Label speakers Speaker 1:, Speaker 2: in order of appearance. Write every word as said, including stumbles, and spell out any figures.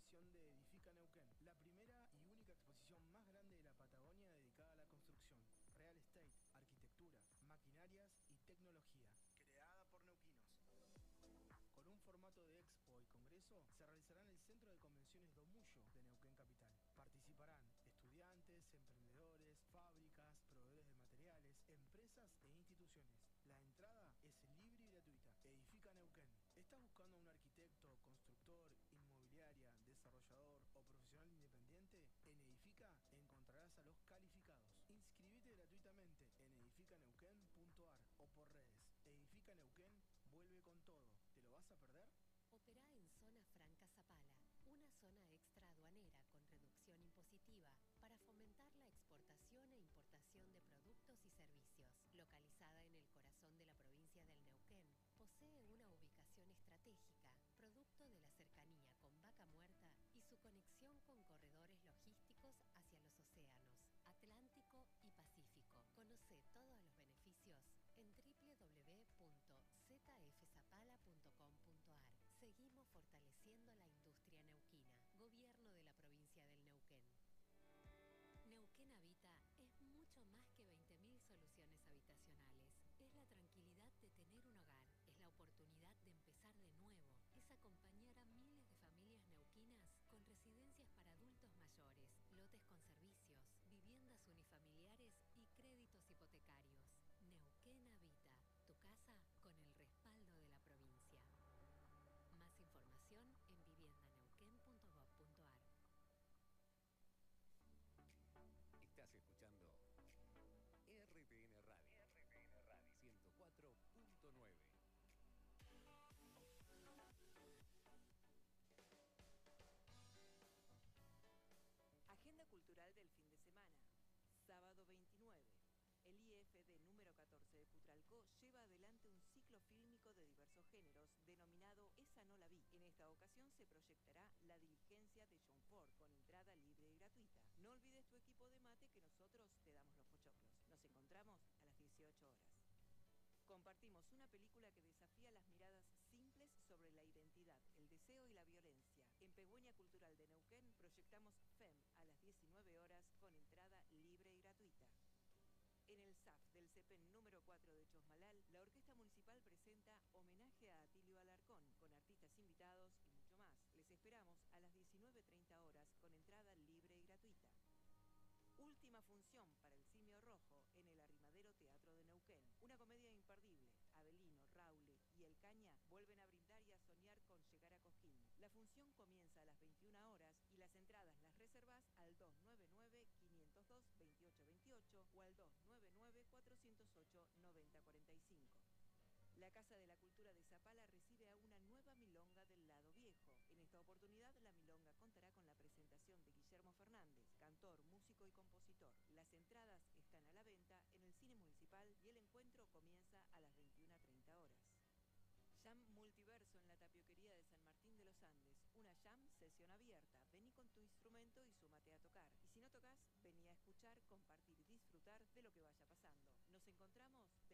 Speaker 1: edición de Edifica Neuquén, la primera y única exposición más grande de la Patagonia dedicada a la construcción, real estate, arquitectura, maquinarias y tecnología, creada por neuquinos. Con un formato de expo y congreso, se realizará en el Centro de Convenciones Domullo de Neuquén Capital. Participarán estudiantes, emprendedores, fábricas, proveedores de materiales, empresas e instituciones. La entrada es libre y gratuita. Edifica Neuquén. ¿Estás buscando a un arquitecto, constructor, inmobiliaria, desarrollador o profesional independiente? En Edifica encontrarás a los calificados. Inscribite gratuitamente en edifica neuquén punto ar o por redes. Edifica Neuquén vuelve con todo. ¿Te lo vas a perder?
Speaker 2: Operá en Zona Franca Zapala, una zona extra aduanera con reducción impositiva para fomentar la exportación e importación de productos y servicios. Localizada en el corazón de la provincia del Neuquén, posee una ubicación estratégica, producto de la cercanía con Vaca Muerta y su conexión con corredores logísticos hacia los océanos Atlántico y Pacífico. Conoce todos los beneficios en doble u doble u doble u punto z f zapala punto com punto ar. Seguimos fortaleciendo la industria neuquina. Gobierno de la provincia del Neuquén. Neuquén Habita es mucho más que veinte mil soluciones habitacionales. Es la tranquilidad de tener un hogar. Es la oportunidad de empezar de nuevo. Es acompañar a miles de familias neuquinas con residencias para adultos mayores, lotes con servicios, viviendas unifamiliares y créditos hipotecarios. Neuquén Habita. Tu casa con el respaldo de la provincia. Más información en vivienda neuquén punto gob punto ar.
Speaker 3: Estás escuchando R T N Radio, R T N Radio ciento cuatro punto nueve.
Speaker 4: Agenda cultural del fin de semana. Sábado veintinueve. El I F D número catorce de Putralcó lleva adelante un ciclo fílmico de diversos géneros denominado Esa no la vi. En esta ocasión se proyectará La diligencia de John Ford con entrada libre y gratuita. No olvides tu equipo de mate que nosotros te damos los pochoclos. Nos encontramos a las dieciocho horas. Compartimos una película que desafía las miradas simples sobre la identidad, el deseo y la violencia. En Pegüeña Cultural de Neuquén proyectamos F E M a las diecinueve horas con entrada libre y gratuita. En el S A F del CEPEN número cuatro de Chosmalal, la Orquesta Municipal presenta Homenaje a Atilio Alarcón, con artistas invitados y mucho más. Les esperamos a las diecinueve treinta horas con entrada libre y gratuita. Última función para el Simio Rojo en el Arrimadero Teatro de Neuquén. Una comedia imperdible. Abelino, Raule y El Caña vuelven a brindar y a soñar con llegar a Cosquín. La función comienza a las veintiuna horas y las entradas las reservás al dos nueve nueve, cinco cero dos, dos ocho dos ocho o al dos nueve nueve, cuatro cero ocho, nueve cero cuatro cinco. La Casa de la Cultura de Zapala recibe a una nueva milonga del lado viejo. En esta oportunidad, la milonga contará con la presentación de Guillermo Fernández, cantor, músico y compositor. Las entradas están a la venta en el Cine Municipal y el encuentro comienza a las veintiuna treinta horas. Jam Multiverso en la Tapioquería de San Martín de los Andes. Una jam sesión abierta. Vení con tu instrumento y súmate a tocar. Y si no tocas, vení a escuchar, compartir y disfrutar de lo que vaya pasando. Nos encontramos